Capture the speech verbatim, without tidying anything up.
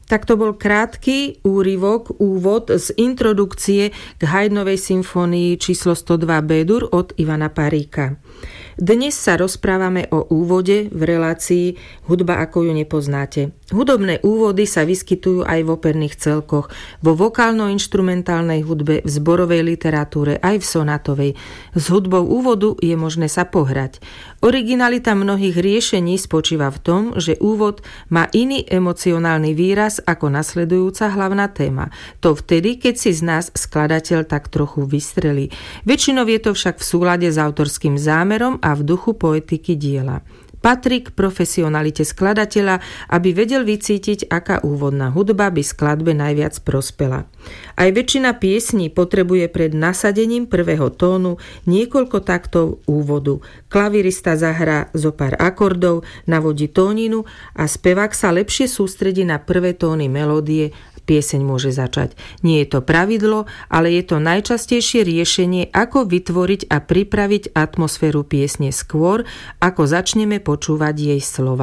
Tak to bol krátky úryvok, úvod z introdukcie k Haydnovej symfónii číslo sto dva B-dur od Ivana Paríka. Dnes sa rozprávame o úvode v relácii Hudba, ako ju nepoznáte. Hudobné úvody sa vyskytujú aj v operných celkoch, vo vokálno-inštrumentálnej hudbe, v zborovej literatúre, aj v sonatovej. S hudbou úvodu je možné sa pohrať. Originalita mnohých riešení spočíva v tom, že úvod má iný emocionálny výraz ako nasledujúca hlavná téma. To vtedy, keď si z nás skladateľ tak trochu vystrelí. Väčšinou je to však v súlade s autorským zámerom a v duchu poetiky diela. Patrí k profesionalite skladateľa, aby vedel vycítiť, aká úvodná hudba by skladbe najviac prospela. Aj väčšina piesní potrebuje pred nasadením prvého tónu niekoľko taktov úvodu. Klavirista zahrá zo pár akordov, navodí tóninu a spevák sa lepšie sústredí na prvé tóny melódie. Pieseň môže začať. Nie je to pravidlo, ale je to najčastejšie riešenie, ako vytvoriť a pripraviť atmosféru piesne skôr, ako začneme počúvať jej slova.